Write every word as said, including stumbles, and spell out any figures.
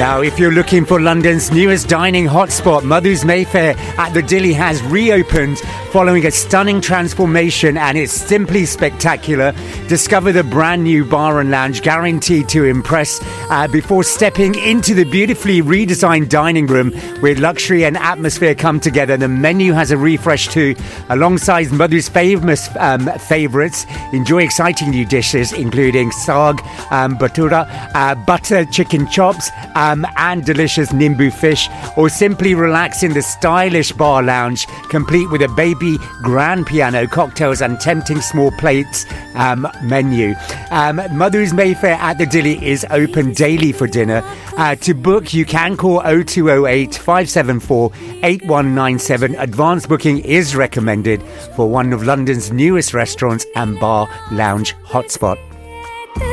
Now, if you're looking for London's newest dining hotspot, Madhu's Mayfair at the Dilly has reopened following a stunning transformation, and it's simply spectacular. Discover the brand new bar and lounge, guaranteed to impress, uh, before stepping into the beautifully redesigned dining room where luxury and atmosphere come together. The menu has a refresh too, alongside Madhu's famous um, favourites. Enjoy exciting new dishes including saag, um, batura, uh, butter chicken chops, um, and delicious nimbu fish, or simply relax in the stylish bar lounge, complete with a baby grand piano, cocktails and tempting small plates um, menu. Um, Madhu's Mayfair at the Dilly is open daily for dinner. Uh, to book, you can call oh two oh eight, five seven four, eight one nine seven. Advance booking is recommended for one of London's newest restaurants and bar lounge hotspot.